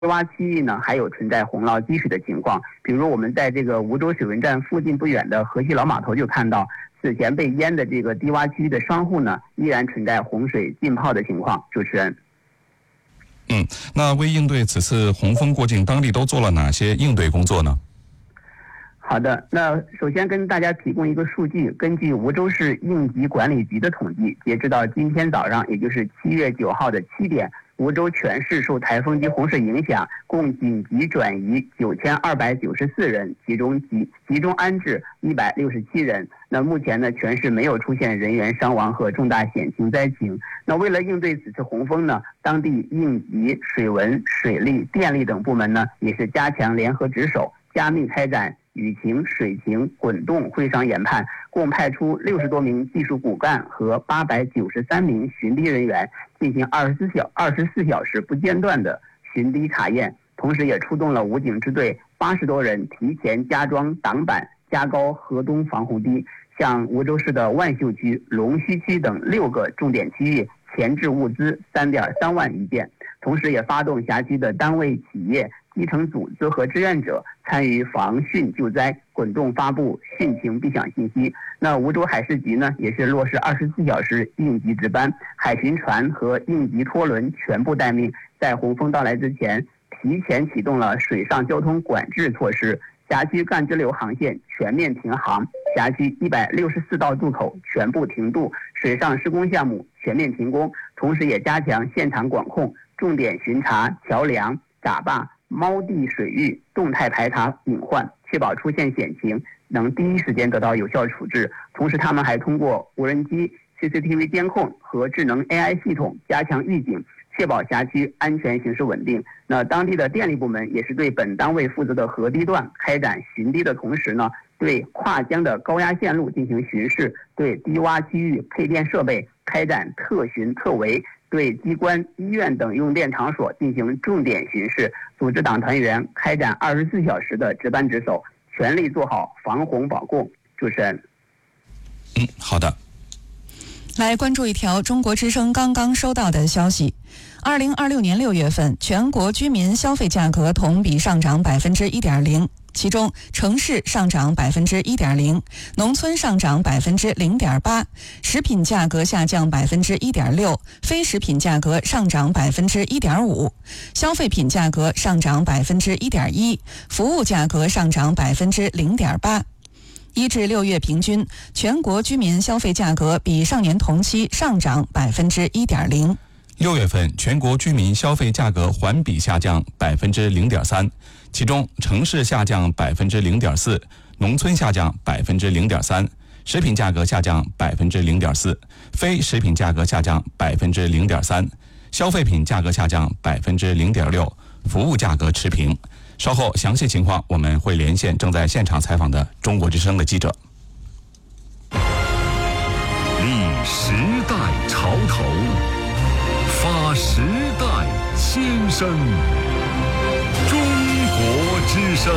洼区域呢还有存在洪涝积水的情况，比如我们在这个梧州水文站附近不远的河西老码头就看到，此前被淹的这个低洼区域的商户呢依然存在洪水浸泡的情况。主持人。 那为应对此次洪峰过境，当地都做了哪些应对工作呢？ 好的，那首先跟大家提供一个数据，根据梧州市应急管理局的统计，截止到今天早上，也就是7月9号的7点，梧州全市受台风及洪水影响，共紧急转移9294人，其中集中安置167人。那目前呢，全市没有出现人员伤亡和重大险情灾情。那为了应对此次洪峰呢，当地应急、水文、水利、电力等部门呢，也是加强联合值守，加密开展雨情、水情滚动会商研判，共派出60多名技术骨干和893名巡堤人员进行24小时不间断的巡堤查验，同时也出动了武警支队80多人提前加装挡板，加高河东防洪堤，向梧州市的万秀区、龙须区等6个重点区域前置物资3.3万余件，同时也发动辖区的单位、企业、基层组织和志愿者参与防汛救灾，滚动发布汛情避响信息。那梧州海事局呢，也是落实24小时应急值班，海巡船和应急拖轮全部待命，在洪峰到来之前，提前启动了水上交通管制措施，辖区干支流航线全面停航，辖区164道渡口全部停渡，水上施工项目全面停工，同时也加强现场管控，重点巡查桥梁、闸坝、猫地水域，动态排查隐患，确保出现险情能第一时间得到有效处置。同时他们还通过无人机、CCTV 监控和智能 AI 系统加强预警，确保辖区安全形势稳定。那当地的电力部门也是对本单位负责的河堤段开展巡堤的同时呢，对跨江的高压线路进行巡视，对低洼区域配电设备开展特巡特围，对机关、医院等用电场所进行重点巡视，组织党团员开展24小时的值班值守，全力做好防洪保供。主持人。 好的。 来关注一条中国之声刚刚收到的消息。2026年6月份，全国居民消费价格同比上涨1.0%，其中城市上涨1.0%，农村上涨0.8%，食品价格下降1.6%，非食品价格上涨1.5%，消费品价格上涨1.1%，服务价格上涨0.8%。1至6月平均，全国居民消费价格比上年同期上涨1.0%。 6月份全国居民消费价格环比下降0.3%，其中城市下降0.4%，农村下降0.3%，食品价格下降0.4%，非食品价格下降0.3%，消费品价格下降0.6%，服务价格持平。稍后详细情况我们会连线正在现场采访的中国之声的记者。 立时代潮头，发时代先声，中国之声。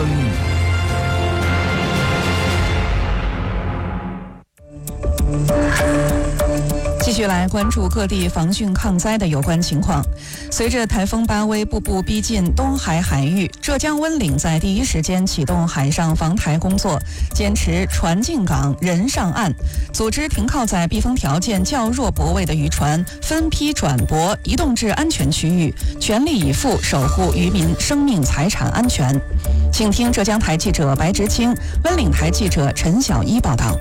继续来关注各地防汛抗灾的有关情况。随着台风巴威步步逼近东海海域，浙江温岭在第一时间启动海上防台工作，坚持船进港、人上岸，组织停靠在避风条件较弱泊位的渔船分批转泊，移动至安全区域，全力以赴守护渔民生命财产安全。请听浙江台记者白直清、温岭台记者陈小一报道。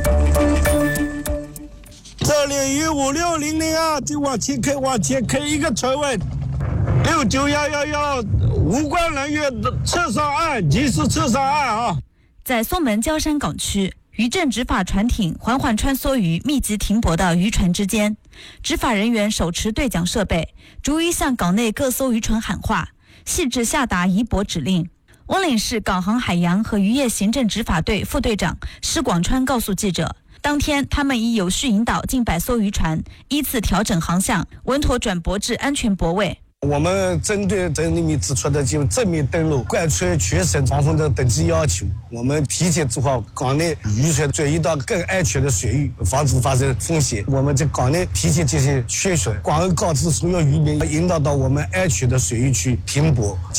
这里与5600啊，就往前开一个船位，69111，无关人员撤上岸，及时撤上岸啊！ 在松门焦山港区，渔政执法船艇缓缓穿梭于密集停泊的渔船之间，执法人员手持对讲设备，逐一向港内各艘渔船喊话，细致下达移泊指令。温岭市港航海洋和渔业行政执法队副队长施广川告诉记者，当天他们已有序引导近100艘渔船依次调整航向，稳妥转泊至安全泊位。 我们针对这里面指出的就正面登陆，贯穿全省防风的等级要求，我们提前做好港内渔船转移到更安全的水域，防止发生风险。我们在港内提前进行宣传，广而告知所有渔民，引导到我们安全的水域去停泊。